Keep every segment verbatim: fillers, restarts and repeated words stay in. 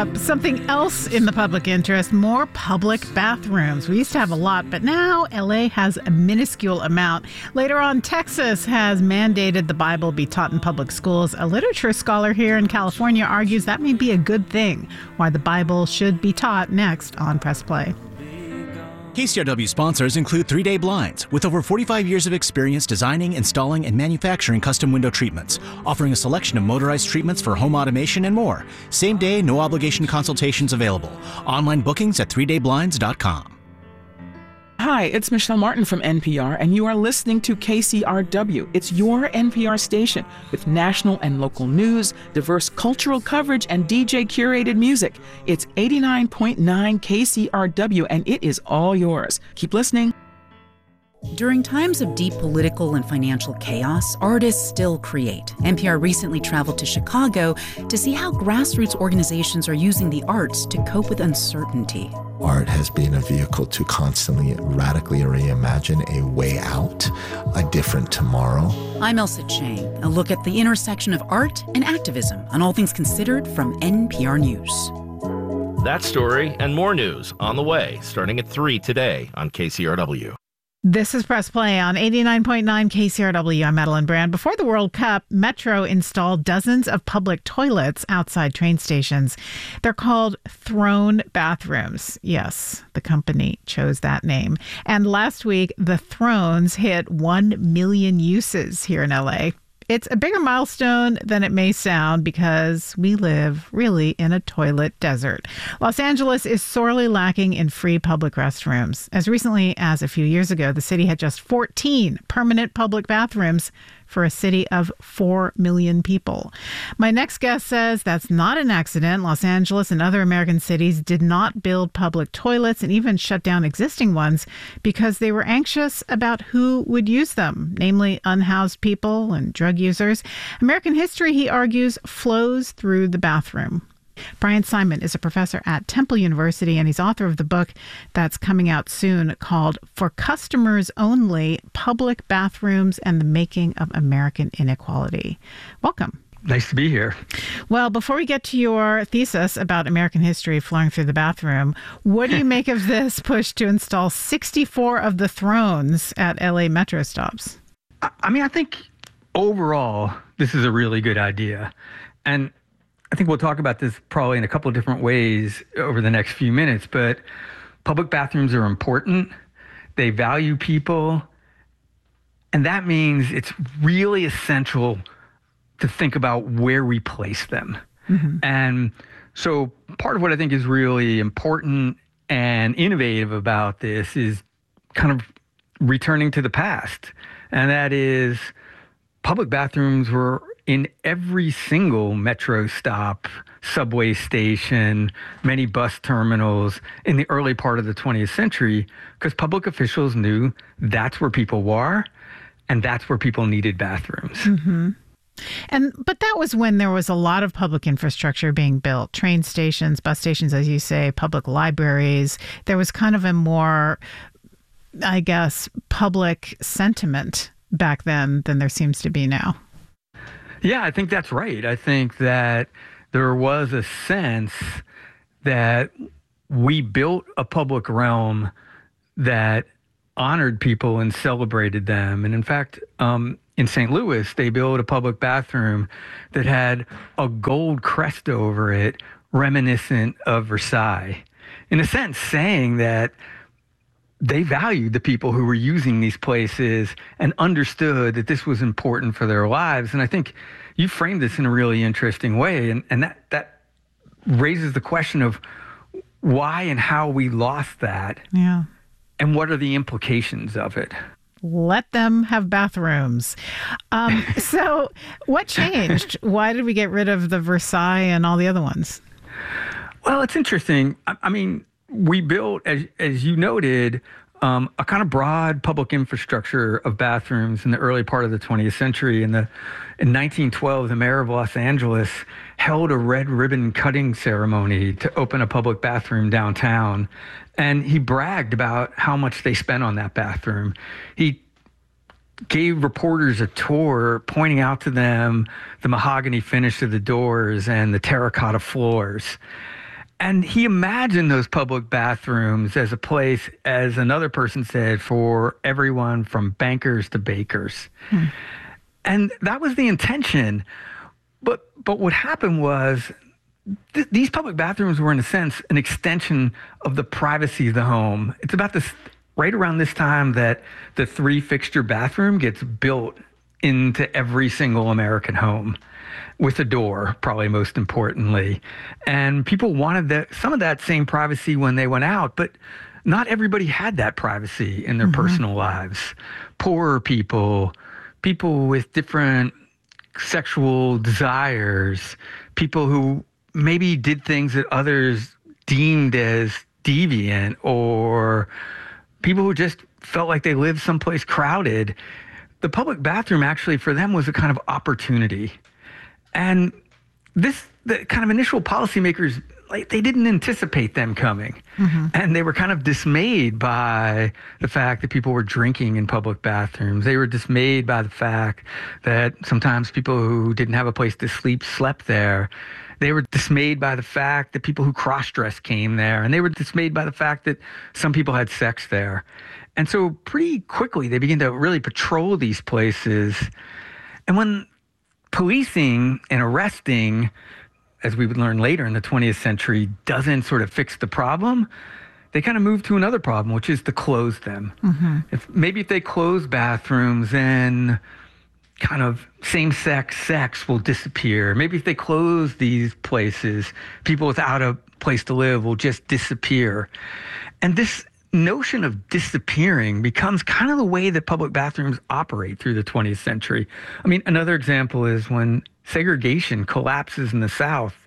up, something else in the public interest, more public bathrooms. We used to have a lot, but now L A has a minuscule amount. Later on, Texas has mandated the Bible be taught in public schools. A literature scholar here in California argues that may be a good thing, why the Bible should be taught next on Press Play. K C R W sponsors include three day Blinds, with over forty-five years of experience designing, installing, and manufacturing custom window treatments, offering a selection of motorized treatments for home automation and more. Same day, no obligation consultations available. Online bookings at three day blinds dot com. Hi, it's Michelle Martin from N P R, and you are listening to K C R W. It's your N P R station with national and local news, diverse cultural coverage, and D J curated music. It's eighty-nine point nine K C R W, and it is all yours. Keep listening. During times of deep political and financial chaos, artists still create. N P R recently traveled to Chicago to see how grassroots organizations are using the arts to cope with uncertainty. Art has been a vehicle to constantly radically reimagine a way out, a different tomorrow. I'm Elsa Chang, a look at the intersection of art and activism on All Things Considered from N P R News. That story and more news on the way, starting at three today on K C R W. This is Press Play on eighty-nine point nine K C R W. I'm Madeline Brand. Before the World Cup, Metro installed dozens of public toilets outside train stations. They're called Throne bathrooms. Yes, the company chose that name. And last week, the Thrones hit one million uses here in L A. It's a bigger milestone than it may sound because we live really in a toilet desert. Los Angeles is sorely lacking in free public restrooms. As recently as a few years ago, the city had just fourteen permanent public bathrooms for a city of four million people. My next guest says that's not an accident. Los Angeles and other American cities did not build public toilets and even shut down existing ones because they were anxious about who would use them, namely unhoused people and drug users. American history, he argues, flows through the bathroom. Brian Simon is a professor at Temple University, and he's author of the book that's coming out soon called For Customers Only: Public Bathrooms and the Making of American Inequality. Welcome. Nice to be here. Well, before we get to your thesis about American history flowing through the bathroom, what do you make of this push to install sixty-four of the Thrones at L A Metro stops? I mean, I think overall, this is a really good idea. And I think we'll talk about this probably in a couple of different ways over the next few minutes, but public bathrooms are important. They value people. And that means it's really essential to think about where we place them. Mm-hmm. And so part of what I think is really important and innovative about this is kind of returning to the past. And that is public bathrooms were in every single metro stop, subway station, many bus terminals in the early part of the twentieth century, because public officials knew that's where people were and that's where people needed bathrooms. Mm-hmm. And but that was when there was a lot of public infrastructure being built, train stations, bus stations, as you say, public libraries. There was kind of a more, I guess, public sentiment back then than there seems to be now. Yeah, I think that's right. I think that there was a sense that we built a public realm that honored people and celebrated them. And in fact, um, in Saint Louis, they built a public bathroom that had a gold crest over it, reminiscent of Versailles. In a sense, saying that they valued the people who were using these places and understood that this was important for their lives. And I think you framed this in a really interesting way. And, and that, that raises the question of why and how we lost that. Yeah. And what are the implications of it? Let them have bathrooms. Um, so what changed? Why did we get rid of the Versailles and all the other ones? Well, it's interesting. I, I mean, we built, as, as you noted, um, a kind of broad public infrastructure of bathrooms in the early part of the twentieth century. In, the, in nineteen twelve, the mayor of Los Angeles held a red ribbon cutting ceremony to open a public bathroom downtown. And he bragged about how much they spent on that bathroom. He gave reporters a tour, pointing out to them the mahogany finish of the doors and the terracotta floors. And he imagined those public bathrooms as a place, as another person said, for everyone from bankers to bakers. Hmm. And that was the intention. But but what happened was th- these public bathrooms were, in a sense, an extension of the privacy of the home. It's about this, right around this time that the three-fixture bathroom gets built into every single American home, with a door, probably most importantly. And people wanted that, some of that same privacy when they went out, but not everybody had that privacy in their mm-hmm. personal lives. Poorer people, people with different sexual desires, people who maybe did things that others deemed as deviant, or people who just felt like they lived someplace crowded. The public bathroom actually for them was a kind of opportunity. And this, the kind of initial policymakers, like, they didn't anticipate them coming. Mm-hmm. And they were kind of dismayed by the fact that people were drinking in public bathrooms. They were dismayed by the fact that sometimes people who didn't have a place to sleep slept there. They were dismayed by the fact that people who cross-dressed came there. And they were dismayed by the fact that some people had sex there. And so pretty quickly, they began to really patrol these places. And when policing and arresting, as we would learn later in the twentieth century, doesn't sort of fix the problem, they kind of move to another problem, which is to close them. Mm-hmm. If maybe if they close bathrooms, then kind of same-sex sex will disappear. Maybe if they close these places, people without a place to live will just disappear. And this notion of disappearing becomes kind of the way that public bathrooms operate through the twentieth century. I mean, another example is when segregation collapses in the South,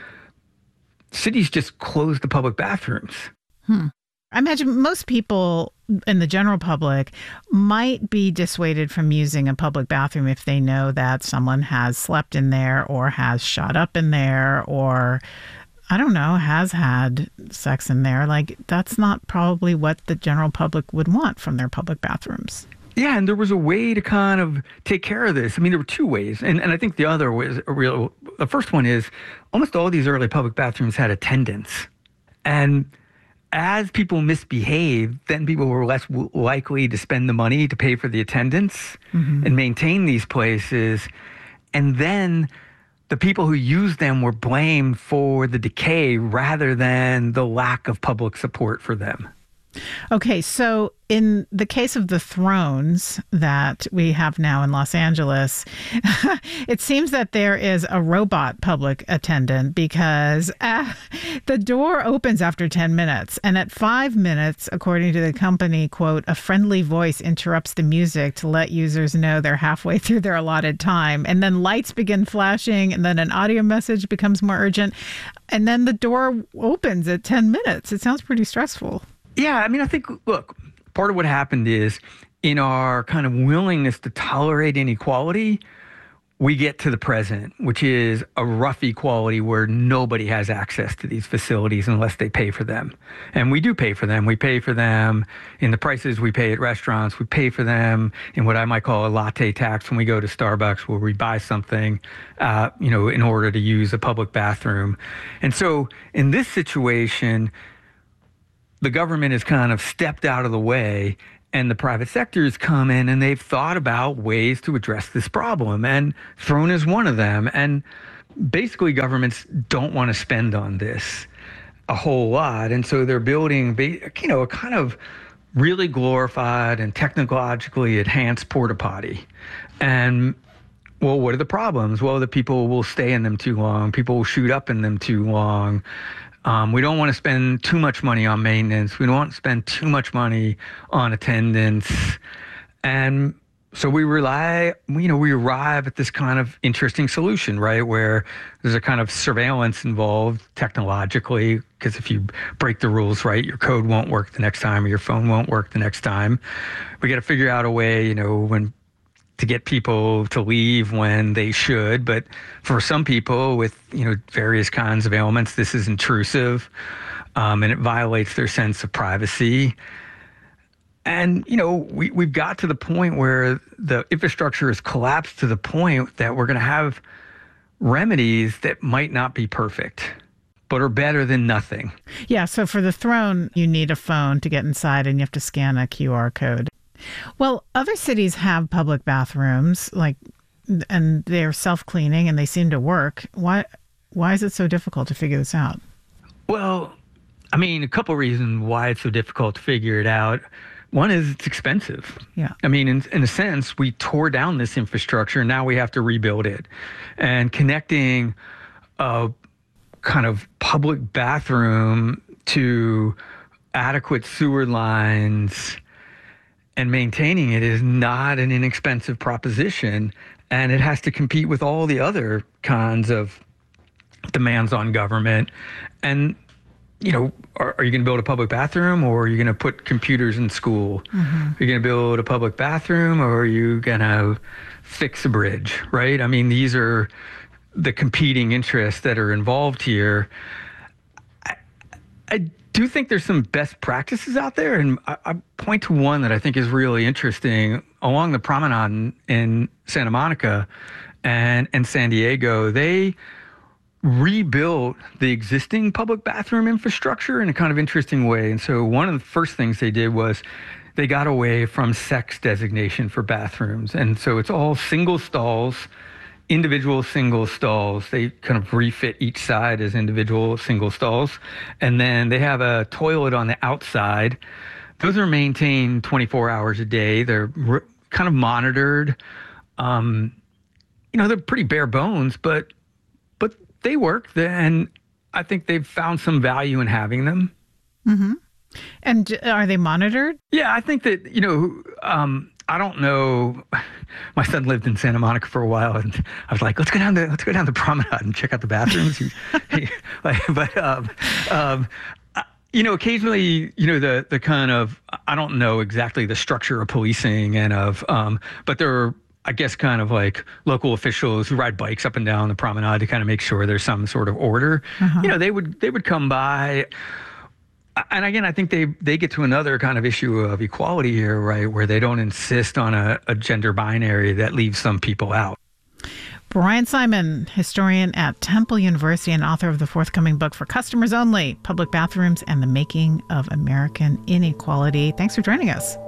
cities just close the public bathrooms. Hmm. I imagine most people in the general public might be dissuaded from using a public bathroom if they know that someone has slept in there or has shot up in there, or I don't know, has had sex in there. Like, that's not probably what the general public would want from their public bathrooms. Yeah, and there was a way to kind of take care of this. I mean, there were two ways. And, and I think the other was a real, the first one is almost all these early public bathrooms had attendants. And as people misbehaved, then people were less w- likely to spend the money to pay for the attendants mm-hmm. and maintain these places. And then the people who used them were blamed for the decay rather than the lack of public support for them. Okay, so in the case of the thrones that we have now in Los Angeles, it seems that there is a robot public attendant, because uh, the door opens after ten minutes. And at five minutes, according to the company, quote, a friendly voice interrupts the music to let users know they're halfway through their allotted time. And then lights begin flashing, and then an audio message becomes more urgent. And then the door opens at ten minutes. It sounds pretty stressful. Yeah, I mean, I think, look, part of what happened is in our kind of willingness to tolerate inequality, we get to the present, which is a rough equality where nobody has access to these facilities unless they pay for them. And we do pay for them. We pay for them in the prices we pay at restaurants. We pay for them in what I might call a latte tax when we go to Starbucks, where we buy something, uh, you know, in order to use a public bathroom. And so in this situation, the government has kind of stepped out of the way, and the private sector has come in, and they've thought about ways to address this problem, and Throne is one of them. And basically governments don't want to spend on this a whole lot, and so they're building, you know, a kind of really glorified and technologically enhanced porta potty. And well, what are the problems? Well, the people will stay in them too long. People will shoot up in them too long. Um, we don't want to spend too much money on maintenance. We don't want to spend too much money on attendance. And so we rely, you know, we arrive at this kind of interesting solution, right, where there's a kind of surveillance involved technologically, because if you break the rules, right, your code won't work the next time, or your phone won't work the next time. We got to figure out a way, you know, when to get people to leave when they should. But for some people with, you know, various kinds of ailments, this is intrusive, um, and it violates their sense of privacy. And, you know, we, we've got to the point where the infrastructure has collapsed to the point that we're going to have remedies that might not be perfect. but are better than nothing. Yeah, so for the throne, you need a phone to get inside and you have to scan a Q R code. Well, other cities have public bathrooms, like, and they're self-cleaning and they seem to work. Why, why is it so difficult to figure this out? Well, I mean, a couple reasons why it's so difficult to figure it out. One is it's expensive. Yeah. I mean, in, in a sense, we tore down this infrastructure and now we have to rebuild it. And connecting a kind of public bathroom to adequate sewer lines and maintaining it is not an inexpensive proposition. And it has to compete with all the other kinds of demands on government. And, you know, are, are you going to build a public bathroom, or are you going to put computers in school? Mm-hmm. Are you going to build a public bathroom, or are you going to fix a bridge, right? I mean, these are the competing interests that are involved here. I, I do think there's some best practices out there, and I, I point to one that I think is really interesting. Along the promenade in, in Santa Monica and, and San Diego, they rebuilt the existing public bathroom infrastructure in a kind of interesting way. And so one of the first things they did was they got away from sex designation for bathrooms. And so it's all single stalls, individual single stalls. They kind of refit each side as individual single stalls. And then they have a toilet on the outside. Those are maintained twenty-four hours a day. They're re- kind of monitored. Um, you know, they're pretty bare bones, but but they work. And I think they've found some value in having them. Mm-hmm. And are they monitored? Yeah, I think that, you know, um, I don't know. My son lived in Santa Monica for a while, and I was like, let's go down the let's go down the promenade and check out the bathrooms. but um, um, you know, occasionally, you know, the the kind of, I don't know exactly the structure of policing and of, um, but there are, I guess, kind of like local officials who ride bikes up and down the promenade to kind of make sure there's some sort of order. Uh-huh. You know, they would they would come by. And again, I think they they get to another kind of issue of equality here, right, where they don't insist on a, a gender binary that leaves some people out. Brian Simon, historian at Temple University and author of the forthcoming book For Customers Only, Public Bathrooms and the Making of American Inequality. Thanks for joining us.